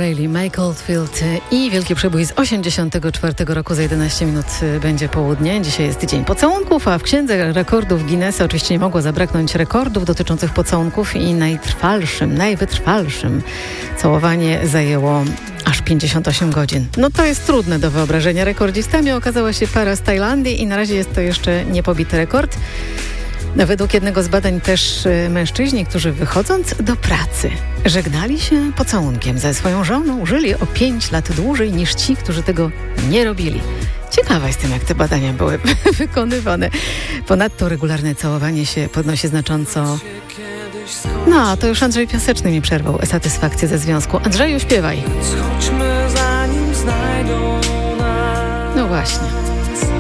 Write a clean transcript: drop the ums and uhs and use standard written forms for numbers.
O'Reilly, Mike Oldfield i wielki przebój z 84 roku. Za 11 minut będzie południe. Dzisiaj jest dzień pocałunków, a w księdze rekordów Guinnessa oczywiście nie mogło zabraknąć rekordów dotyczących pocałunków i najwytrwalszym całowanie zajęło aż 58 godzin. No to jest trudne do wyobrażenia. Rekordzistami okazała się para z Tajlandii i na razie jest to jeszcze niepobity rekord. Według jednego z badań też mężczyźni, którzy wychodząc do pracy żegnali się pocałunkiem ze swoją żoną, żyli o 5 lat dłużej niż ci, którzy tego nie robili. Ciekawa jestem, jak te badania były wykonywane. Ponadto regularne całowanie się podnosi znacząco... No, to już Andrzej Piaseczny mi przerwał satysfakcję ze związku. Andrzeju, śpiewaj. No właśnie.